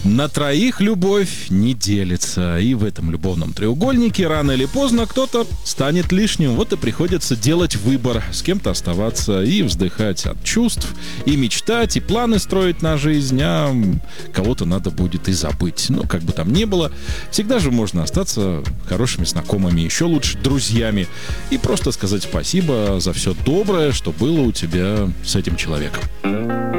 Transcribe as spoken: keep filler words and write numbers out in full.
На троих любовь не делится, и в этом любовном треугольнике рано или поздно кто-то станет лишним. Вот и приходится делать выбор, с кем-то оставаться и вздыхать от чувств, и мечтать, и планы строить на жизнь, а кого-то надо будет и забыть. Но как бы там ни было, всегда же можно остаться хорошими знакомыми, еще лучше друзьями, и просто сказать спасибо за все доброе, что было у тебя с этим человеком.